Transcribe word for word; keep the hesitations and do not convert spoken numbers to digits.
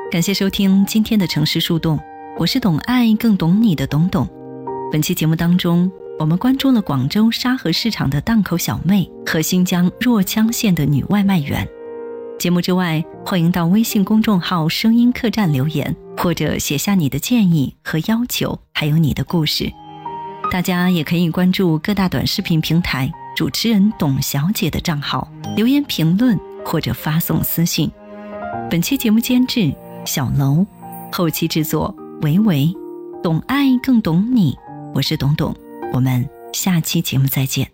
感谢收听今天的城市树洞，我是懂爱更懂你的董董。本期节目当中，我们关注了广州沙河市场的档口小妹和新疆若羌县的女外卖员。节目之外，欢迎到微信公众号声音客栈留言，或者写下你的建议和要求，还有你的故事。大家也可以关注各大短视频平台主持人董小姐的账号，留言评论或者发送私信。本期节目监制小楼，后期制作维维，懂爱更懂你，我是董董，我们下期节目再见。